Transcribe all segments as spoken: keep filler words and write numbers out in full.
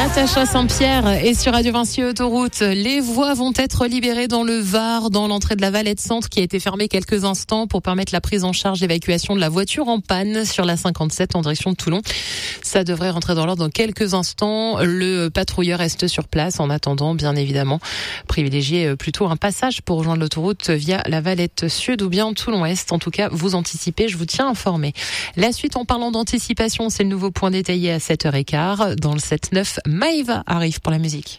Natacha Saint-Pierre est sur Radio Vinci Autoroute. Les voies vont être libérées dans le Var, dans l'entrée de la Valette Centre qui a été fermée quelques instants pour permettre la prise en charge et l'évacuation de la voiture en panne sur la cinquante-sept en direction de Toulon. Ça devrait rentrer dans l'ordre dans quelques instants. Le patrouilleur reste sur place en attendant, bien évidemment. Privilégiez plutôt un passage pour rejoindre l'autoroute via la Valette Sud ou bien Toulon-Est. En tout cas, vous anticipez, je vous tiens informé. La suite, en parlant d'anticipation, c'est le nouveau point détaillé à sept heures quinze. Dans le sept neuf, Maïva arrive pour la musique.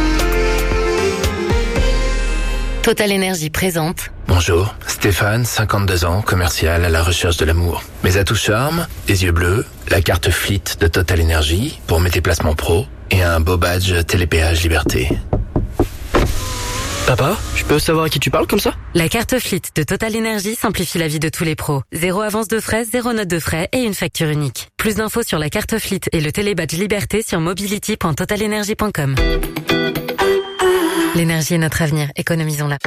Total Énergie présente. Bonjour, Stéphane, cinquante-deux ans, commercial à la recherche de l'amour. Mes atouts charme, les yeux bleus, la carte Fleet de Total Énergie pour mes déplacements pro et un beau badge Télépéage Liberté. Papa, je peux savoir à qui tu parles comme ça? La carte Fleet de Total Énergie simplifie la vie de tous les pros. Zéro avance de frais, zéro note de frais et une facture unique. Plus d'infos sur la carte Fleet et le télébadge Liberté sur mobility point total energy point com. L'énergie est notre avenir, économisons-la.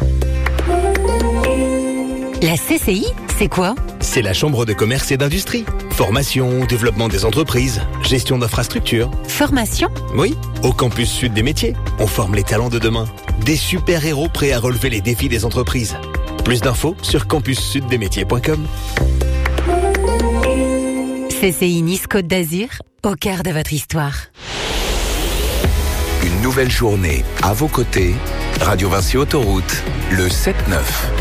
La C C I, c'est quoi? C'est la Chambre de commerce et d'industrie. Formation, développement des entreprises, gestion d'infrastructures. Formation? Oui, au campus sud des métiers. On forme les talents de demain. Des super-héros prêts à relever les défis des entreprises. Plus d'infos sur campus sud des métiers point com. C C I Nice Côte d'Azur, au cœur de votre histoire. Une nouvelle journée à vos côtés. Radio Vinci Autoroute, le sept neuf.